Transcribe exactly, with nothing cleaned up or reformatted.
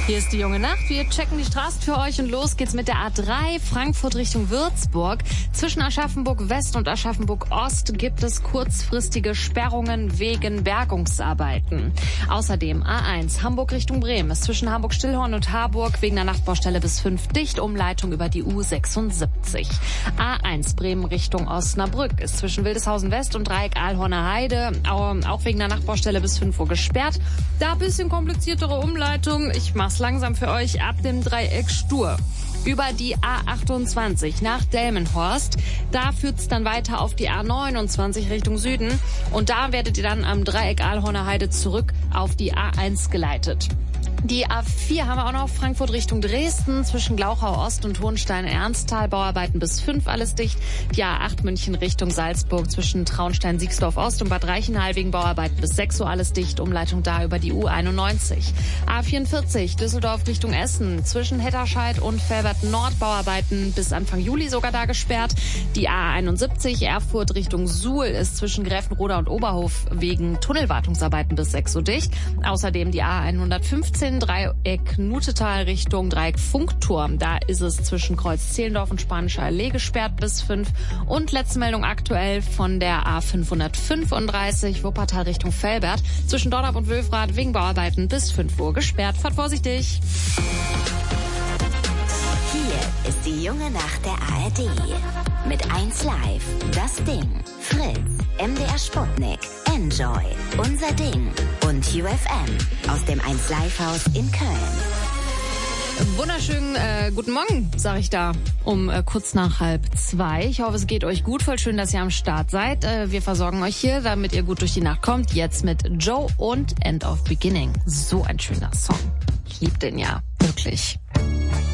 Hier ist die junge Nacht. Wir checken die Straßen für euch und los geht's mit der A drei Frankfurt Richtung Würzburg. Zwischen Aschaffenburg West und Aschaffenburg Ost gibt es kurzfristige Sperrungen wegen Bergungsarbeiten. Außerdem A eins Hamburg Richtung Bremen ist zwischen Hamburg-Stillhorn und Harburg wegen der Nachtbaustelle bis fünf dicht. Umleitung über die U sechsundsiebzig. A eins Bremen Richtung Osnabrück ist zwischen Wildeshausen West und Dreieck Ahlhorner Heide auch wegen der Nachtbaustelle bis fünf Uhr gesperrt. Da ein bisschen kompliziertere Umleitung. Ich mach's langsam für euch ab dem Dreieck Stur. Über die A achtundzwanzig nach Delmenhorst. Da führt's dann weiter auf die A neunundzwanzig Richtung Süden. Und da werdet ihr dann am Dreieck Ahlhorner Heide zurück auf die A eins geleitet. Die A vier haben wir auch noch, Frankfurt Richtung Dresden, zwischen Glauchau Ost und Hohenstein-Ernsthal, Bauarbeiten bis fünf, alles dicht. Die A acht München Richtung Salzburg, zwischen Traunstein-Siegsdorf Ost und Bad Reichenhall wegen Bauarbeiten bis sechs Uhr, alles dicht. Umleitung da über die U einundneunzig. A vierundvierzig Düsseldorf Richtung Essen, zwischen Hetterscheid und Velbert Nord, Bauarbeiten bis Anfang Juli sogar da gesperrt. Die A einundsiebzig Erfurt Richtung Suhl ist zwischen Gräfenroda und Oberhof wegen Tunnelwartungsarbeiten bis sechs Uhr dicht. Außerdem die A hundertfünfzehn Dreieck Nutetal Richtung Dreieck Funkturm. Da ist es zwischen Kreuz Zehlendorf und Spanischer Allee gesperrt bis fünf. Und letzte Meldung aktuell von der A fünfhundertfünfunddreißig Wuppertal Richtung Velbert. Zwischen Dornab und Wülfrath wegen Bauarbeiten bis fünf Uhr gesperrt. Fahrt vorsichtig. Hier ist die junge Nacht der A R D. Mit eins Live, das Ding, Fritz, M D R Sputnik, Enjoy, Unser Ding und U F M aus dem eins Live Haus in Köln. Wunderschönen äh, guten Morgen, sage ich da, um äh, kurz nach halb zwei. Ich hoffe, es geht euch gut. Voll schön, dass ihr am Start seid. Äh, wir versorgen euch hier, damit ihr gut durch die Nacht kommt. Jetzt mit Joe und End of Beginning. So ein schöner Song. Ich liebe den ja, wirklich.